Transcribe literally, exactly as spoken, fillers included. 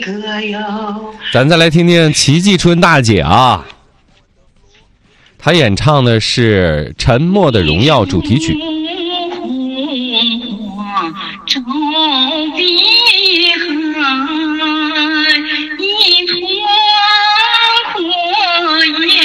咱再来听听齐季春大姐啊，她演唱的是《沉默的荣耀》主题曲。 终必